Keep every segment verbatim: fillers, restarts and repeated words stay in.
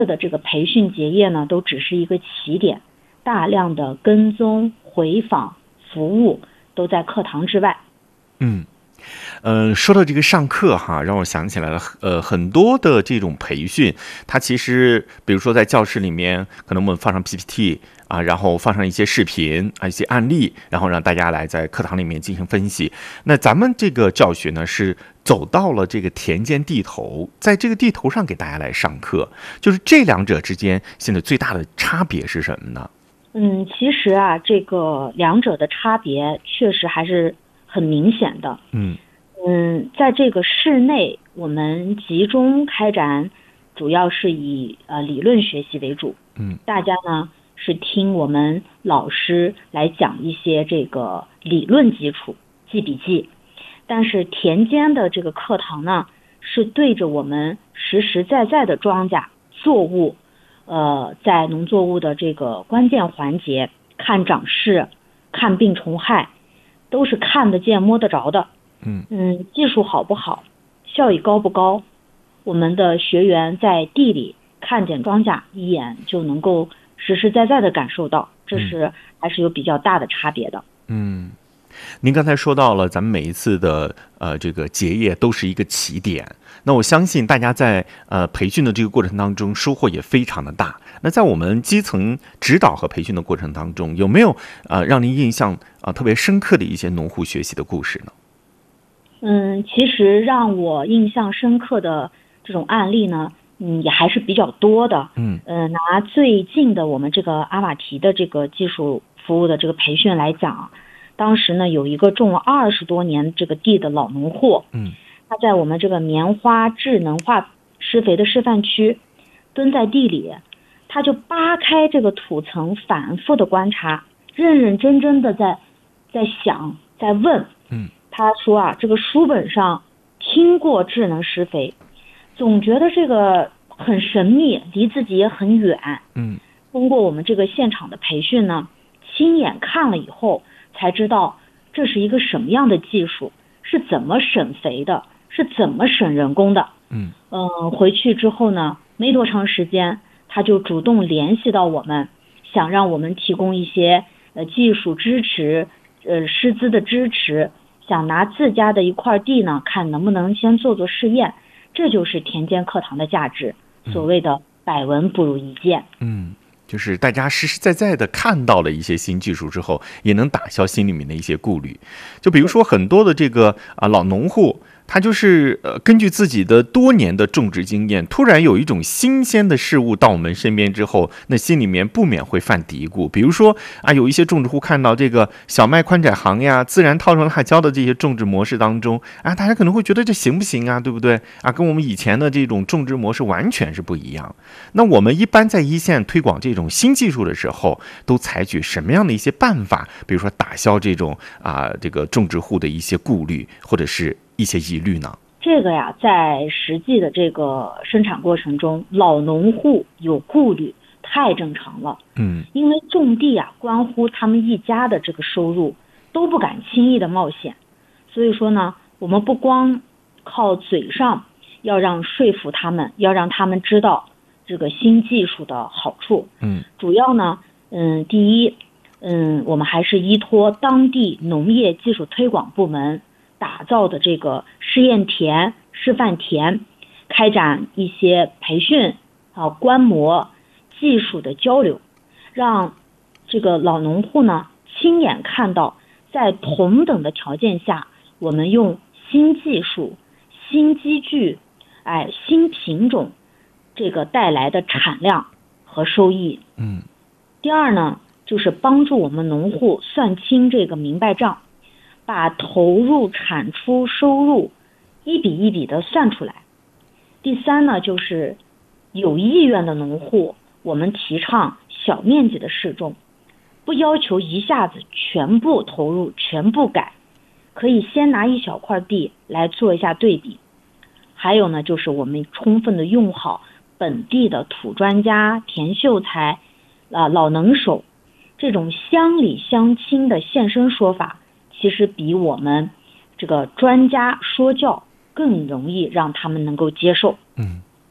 的这个培训结业呢，都只是一个起点，大量的跟踪、回访、服务都在课堂之外。 嗯。嗯，说到这个上课哈，让我想起来了，呃，很多的这种培训，它其实，比如说在教室里面，可能我们放上 P P T 啊，然后放上一些视频啊，一些案例，然后让大家来在课堂里面进行分析。那咱们这个教学呢，是走到了这个田间地头，在这个地头上给大家来上课，就是这两者之间现在最大的差别是什么呢？ 嗯，其实啊，这个两者的差别确实还是很明显的。 嗯。 嗯，在这个室内，我们集中开展，主要是以呃理论学习为主。 嗯， 大家呢是听我们老师来讲一些这个理论基础，记笔记。但是田间的这个课堂呢，是对着我们实实在在的庄稼作物，呃，在农作物的这个关键环节，看长势，看病虫害，都是看得见摸得着的。 嗯嗯，技术好不好，效益高不高，我们的学员在地里看见庄稼，一眼就能够实实在在的感受到，这是还是有比较大的差别的。 嗯，您刚才说到了，咱们每一次的呃这个结业都是一个起点。那我相信大家在呃培训的这个过程当中收获也非常的大。那在我们基层指导和培训的过程当中，有没有呃让您印象啊、呃、特别深刻的一些农户学习的故事呢？ 嗯，其实让我印象深刻的这种案例呢，嗯，也还是比较多的。 嗯， 呃，拿最近的我们这个阿瓦提的这个技术服务的这个培训来讲，当时呢有一个种了二十多年这个地的老农户， 嗯， 他在我们这个棉花智能化施肥的示范区蹲在地里，他就扒开这个土层，反复的观察，认认真真的在在想，在问。 嗯。 他说啊，这个书本上听过智能施肥，总觉得这个很神秘，离自己也很远。 嗯， 通过我们这个现场的培训呢，亲眼看了以后，才知道这是一个什么样的技术，是怎么省肥的，是怎么省人工的。 嗯嗯、呃，回去之后呢，没多长时间，他就主动联系到我们，想让我们提供一些呃技术支持，呃师资的支持。想拿自家的一块地呢，看能不能先做做试验，这就是田间课堂的价值。所谓的百闻不如一见。 嗯，就是大家实实在在的看到了一些新技术之后，也能打消心里面的一些顾虑。就比如说很多的这个啊老农户，他就是呃根据自己的多年的种植经验，突然有一种新鲜的事物到我们身边之后，那心里面不免会犯嘀咕。比如说啊，有一些种植户看到这个小麦宽窄行呀、自然套上辣椒的这些种植模式当中啊，大家可能会觉得这行不行啊，对不对啊？跟我们以前的这种种植模式完全是不一样。那我们一般在一线推广这种新技术的时候，都采取什么样的一些办法？比如说打消这种啊这个种植户的一些顾虑，或者是一些疑虑呢？ 这个呀，在实际的这个生产过程中，老农户有顾虑太正常了。 嗯， 因为种地啊，关乎他们一家的这个收入，都不敢轻易的冒险。所以说呢，我们不光靠嘴上要让说服他们，要让他们知道这个新技术的好处。 嗯， 主要呢，嗯，第一，嗯，我们还是依托当地农业技术推广部门打造的这个试验田、示范田，开展一些培训啊、观摩、技术的交流，让这个老农户呢亲眼看到，在同等的条件下，我们用新技术、新机具、哎新品种，这个带来的产量和收益。 嗯。 第二呢，就是帮助我们农户算清这个明白账。把投入、产出、收入一笔一笔的算出来。第三呢，就是有意愿的农户，我们提倡小面积的试种，不要求一下子全部投入、全部改，可以先拿一小块地来做一下对比。还有呢，就是我们充分的用好本地的土专家、田秀才、啊老能手这种乡里乡亲的现身说法。其实比我们这个专家说教更容易让他们能够接受。 嗯，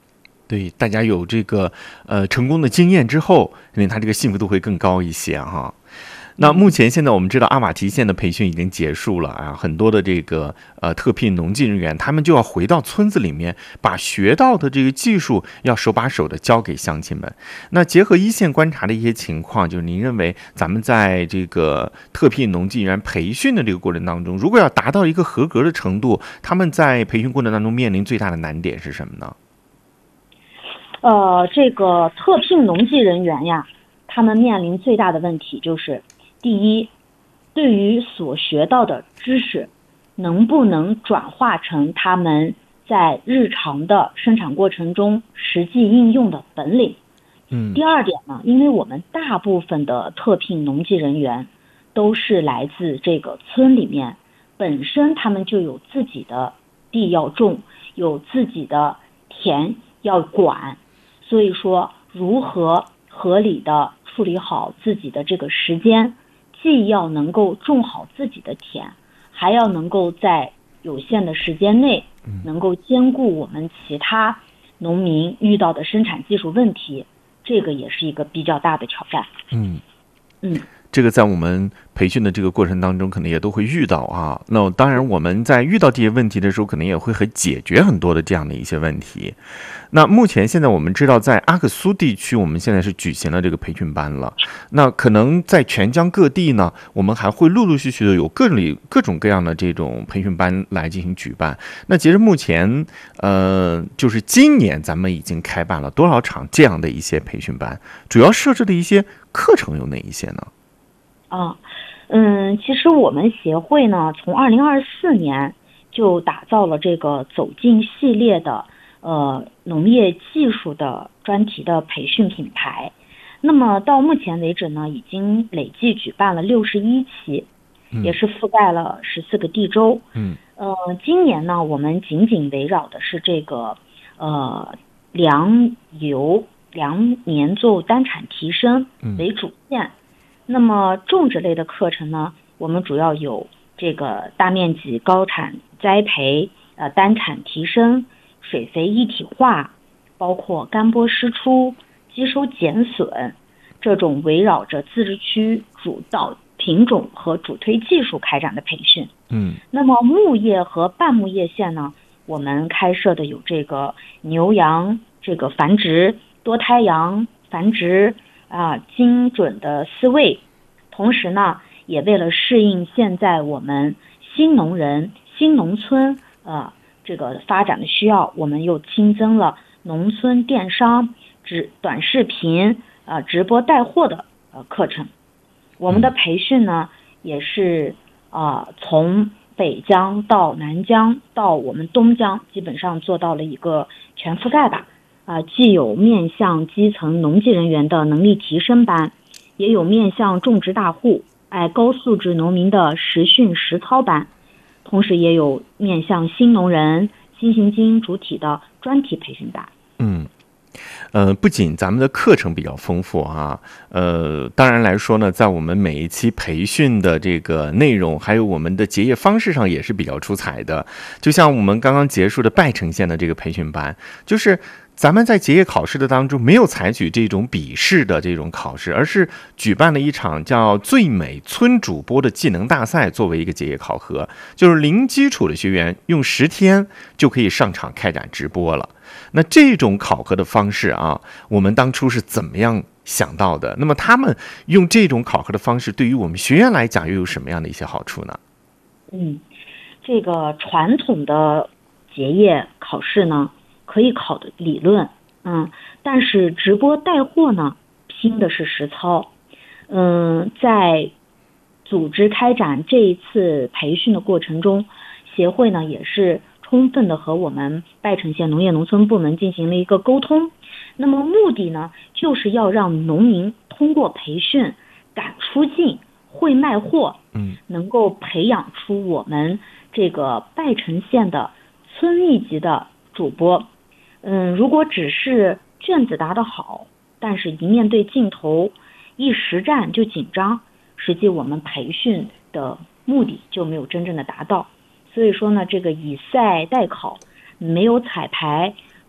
对，大家有这个呃成功的经验之后，因为他这个幸福度会更高一些哈。那目前现在我们知道阿瓦提县的培训已经结束了啊，很多的这个呃特聘农技人员，他们就要回到村子里面，把学到的这个技术要手把手的教给乡亲们。那结合一线观察的一些情况，就是您认为咱们在这个特聘农技人员培训的这个过程当中，如果要达到一个合格的程度，他们在培训过程当中面临最大的难点是什么呢？ 呃，这个特聘农技人员呀，他们面临最大的问题就是，第一，对于所学到的知识，能不能转化成他们在日常的生产过程中实际应用的本领？ 嗯。 第二点呢，因为我们大部分的特聘农技人员都是来自这个村里面，本身他们就有自己的地要种，有自己的田要管，所以说如何合理的处理好自己的这个时间，既要能够种好自己的田，还要能够在有限的时间内能够兼顾我们其他农民遇到的生产技术问题，这个也是一个比较大的挑战。 嗯嗯， 这个在我们培训的这个过程当中可能也都会遇到啊。那当然我们在遇到这些问题的时候，可能也会很解决很多的这样的一些问题。那目前现在我们知道，在阿克苏地区，我们现在是举行了这个培训班了。那可能在全疆各地呢，我们还会陆陆续续的有各种各种各样的这种培训班来进行举办。那截至目前，呃，就是今年咱们已经开办了多少场这样的一些培训班？主要设置的一些课程有哪一些呢？ 啊，嗯，其实我们协会呢，从二零二四年就打造了这个走进系列的呃农业技术的专题的培训品牌。那么到目前为止呢，已经累计举办了六十一期，也是覆盖了十四个地州。 嗯， 呃，今年呢，我们紧紧围绕的是这个呃粮油粮年作物单产提升为主线。嗯，那么种植类的课程呢，我们主要有这个大面积高产栽培、呃单产提升、水肥一体化，包括干播施出、基收减损这种围绕着自治区主导品种和主推技术开展的培训。 嗯， 那么牧业和半牧业线呢，我们开设的有这个牛羊这个繁殖、多胎羊繁殖啊，精准的饲喂。同时呢，也为了适应现在我们新农人、新农村呃这个发展的需要，我们又新增了农村电商、直短视频、呃直播带货的呃课程。我们的培训呢，也是啊、呃、从北疆到南疆到我们东疆，基本上做到了一个全覆盖吧。啊、呃，既有面向基层农技人员的能力提升班，也有面向种植大户、哎高素质农民的实训实操班，同时也有面向新农人、新型基因主体的专题培训班。 嗯。呃，不仅咱们的课程比较丰富啊，呃，当然来说呢，在我们每一期培训的这个内容，还有我们的结业方式上也是比较出彩的。就像我们刚刚结束的拜城县的这个培训班，就是咱们在结业考试的当中没有采取这种笔试的这种考试，而是举办了一场叫最美村主播的技能大赛作为一个结业考核，就是零基础的学员用十天就可以上场开展直播了。那这种考核的方式啊，我们当初是怎么样想到的？那么他们用这种考核的方式，对于我们学员来讲又有什么样的一些好处呢？ 嗯，这个传统的结业考试呢，可以考的理论，嗯，但是直播带货呢，拼的是实操。嗯，在组织开展这一次培训的过程中，协会呢也是充分的和我们拜城县农业农村部门进行了一个沟通。那么目的呢，就是要让农民通过培训敢出境、会卖货， 嗯， 能够培养出我们这个拜城县的村一级的主播。嗯，如果只是卷子答得好，但是一面对镜头一实战就紧张，实际我们培训的目的就没有真正的达到。所以说呢，这个以赛代考，没有彩排啊、呃，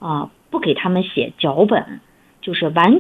不给他们写脚本，就是完